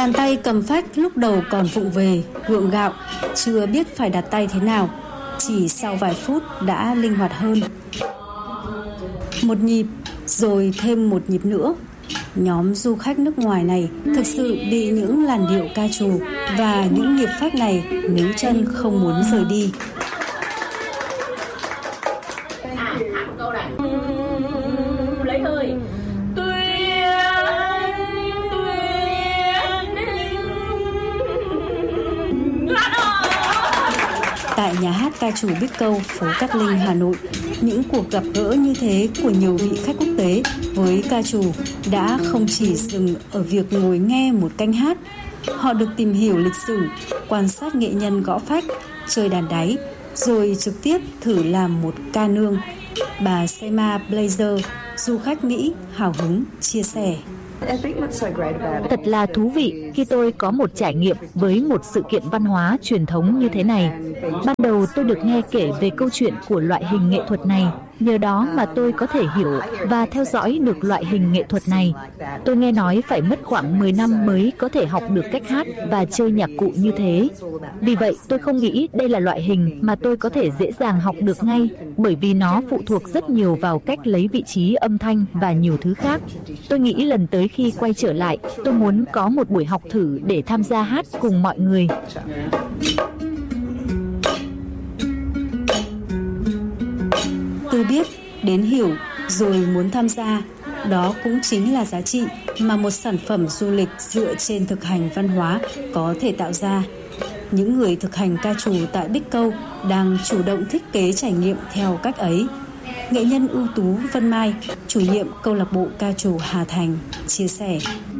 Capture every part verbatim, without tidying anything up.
Bàn tay cầm phách lúc đầu còn vụng về, gượng gạo, chưa biết phải đặt tay thế nào. Chỉ sau vài phút đã linh hoạt hơn. Một nhịp, rồi thêm một nhịp nữa. Nhóm du khách nước ngoài này thực sự bị những làn điệu ca trù và những nhịp phách này níu chân không muốn rời đi. Lấy hơi. Tại nhà hát ca trù Bích Câu, phố Cát Linh, Hà Nội, những cuộc gặp gỡ như thế của nhiều vị khách quốc tế với ca trù đã không chỉ dừng ở việc ngồi nghe một canh hát. Họ được tìm hiểu lịch sử, quan sát nghệ nhân gõ phách, chơi đàn đáy, rồi trực tiếp thử làm một ca nương. Bà Sema Blazer, du khách Mỹ, hào hứng chia sẻ. Thật là thú vị khi tôi có một trải nghiệm với một sự kiện văn hóa truyền thống như thế này. Ban đầu tôi được nghe kể về câu chuyện của loại hình nghệ thuật này. Nhờ đó mà tôi có thể hiểu và theo dõi được loại hình nghệ thuật này. Tôi nghe nói phải mất khoảng mười năm mới có thể học được cách hát và chơi nhạc cụ như thế. Vì vậy tôi không nghĩ đây là loại hình mà tôi có thể dễ dàng học được ngay, bởi vì nó phụ thuộc rất nhiều vào cách lấy vị trí âm thanh và nhiều thứ khác. Tôi nghĩ lần tới khi quay trở lại, tôi muốn có một buổi học thử để tham gia hát cùng mọi người. Từ biết đến hiểu rồi muốn tham gia, đó cũng chính là giá trị mà một sản phẩm du lịch dựa trên thực hành văn hóa có thể tạo ra. Những người thực hành ca trù tại Bích Câu đang chủ động thiết kế trải nghiệm theo cách ấy. Nghệ nhân ưu tú Vân Mai, chủ nhiệm câu lạc bộ ca trù Hà Thành, chia sẻ.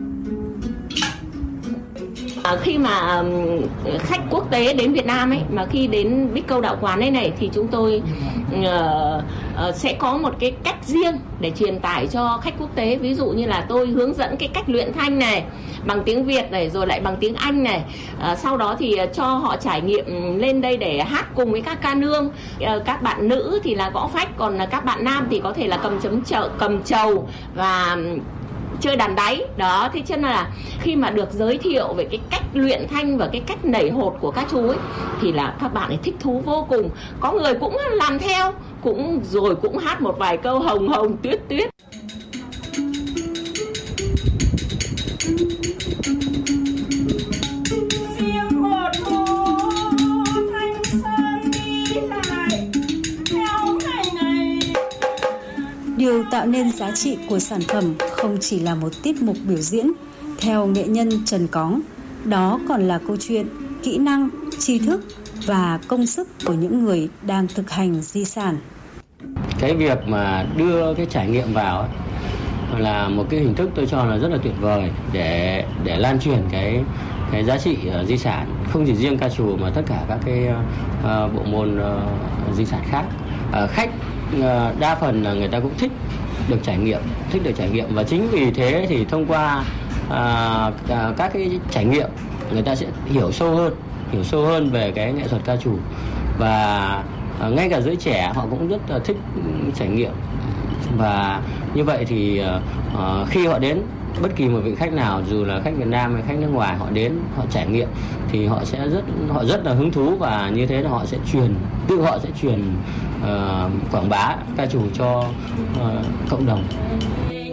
Khi mà khách quốc tế đến Việt Nam ấy, mà khi đến Bích Câu Đạo Quán ấy này thì chúng tôi uh, uh, sẽ có một cái cách riêng để truyền tải cho khách quốc tế. Ví dụ như là tôi hướng dẫn cái cách luyện thanh này bằng tiếng Việt này, rồi lại bằng tiếng Anh này. Uh, sau đó thì cho họ trải nghiệm lên đây để hát cùng với các ca nương. Uh, các bạn nữ thì là gõ phách, còn các bạn nam thì có thể là cầm chấm chợ, cầm trầu và chơi đàn đáy. Đó, thế cho nên là khi mà được giới thiệu về cái cách luyện thanh và cái cách nảy hột của ca trù ấy thì là các bạn ấy thích thú vô cùng. Có người cũng làm theo, cũng rồi cũng hát một vài câu hồng hồng tuyết tuyết. Điều tạo nên giá trị của sản phẩm không chỉ là một tiết mục biểu diễn. Theo nghệ nhân Trần Cóng, đó còn là câu chuyện, kỹ năng, tri thức và công sức của những người đang thực hành di sản. Cái việc mà đưa cái trải nghiệm vào ấy, là một cái hình thức tôi cho là rất là tuyệt vời để để lan truyền cái cái giá trị uh, di sản, không chỉ riêng ca trù mà tất cả các cái uh, bộ môn uh, di sản khác. Uh, khách uh, đa phần là người ta cũng thích được trải nghiệm, thích được trải nghiệm và chính vì thế thì thông qua uh, uh, các cái trải nghiệm người ta sẽ hiểu sâu hơn, hiểu sâu hơn về cái nghệ thuật ca trù và uh, ngay cả giới trẻ họ cũng rất là thích trải nghiệm. Và như vậy thì uh, khi họ đến, bất kỳ một vị khách nào, dù là khách Việt Nam hay khách nước ngoài, họ đến họ trải nghiệm thì họ sẽ rất họ rất là hứng thú và như thế là họ sẽ truyền tự họ sẽ truyền uh, quảng bá ca trù cho uh, cộng đồng.